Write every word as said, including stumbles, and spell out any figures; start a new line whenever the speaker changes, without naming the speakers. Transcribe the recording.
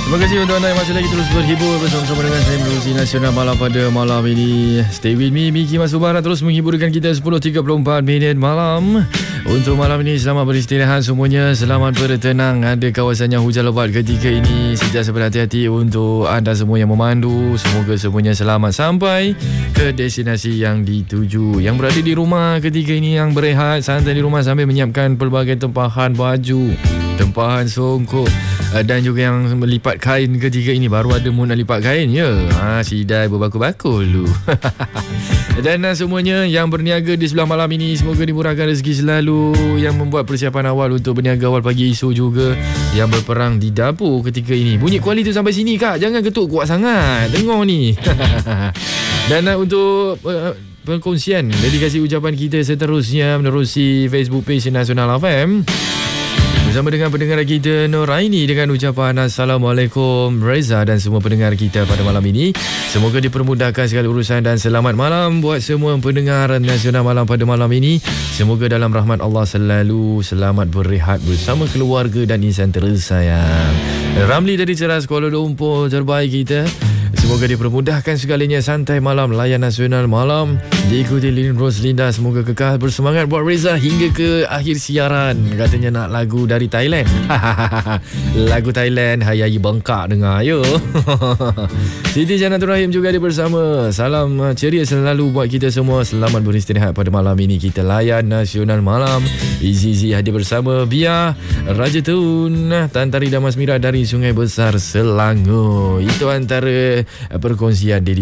Terima kasih untuk anda yang masih lagi terus berhibur bersama-sama dengan saya Menerusi Nasional Malam pada malam ini. Stay with me, Miki Masubara terus menghiburkan kita sepuluh tiga puluh empat minit malam. Untuk malam ini selamat beristirahat semuanya, selamat bertenang. Ada kawasan yang hujan lebat ketika ini. Sentiasa berhati-hati untuk anda semua yang memandu. Semoga semuanya selamat sampai ke destinasi yang dituju. Yang berada di rumah ketika ini, yang berehat santai di rumah sambil menyiapkan pelbagai tempahan baju, tempahan songkok dan juga yang melipat kain ketika ini. Baru ada mu nak lipat kain ya. Ha, sidai berbakul-bakul lu. Dan uh, semuanya yang berniaga di sebelah malam ini, semoga dimurahkan rezeki selalu. Yang membuat persiapan awal untuk berniaga awal pagi esok juga. Yang berperang di dapur ketika ini. Bunyi kuali tu sampai sini kak, jangan ketuk kuat sangat. Dengar ni. Dan uh, untuk uh, perkongsian dedikasi ucapan kita seterusnya menerusi Facebook page Nasional F M bersama dengan pendengar kita Noraini dengan ucapan Assalamualaikum Reza dan semua pendengar kita pada malam ini. Semoga dipermudahkan segala urusan dan selamat malam buat semua pendengar Nasional Malam pada malam ini. Semoga dalam rahmat Allah selalu selamat berehat bersama keluarga dan insan tersayang. Ramli dari Ceras Kuala Lumpur terbaik kita. Semoga dipermudahkan segalanya. Santai malam, layan Nasional Malam diikuti Lin Roslinda. Semoga kekal bersemangat buat Reza hingga ke akhir siaran. Katanya nak lagu dari Thailand. Lagu Thailand Hayai bengkak dengar yo. Siti Janatul Rahim juga ada bersama. Salam ceria selalu buat kita semua. Selamat beristirahat pada malam ini. Kita layan Nasional Malam. Izi-Izi hadir bersama Bia Raja Tun, Tan Tari dan Mas Mira dari Sungai Besar Selangor. Itu antara perkongsian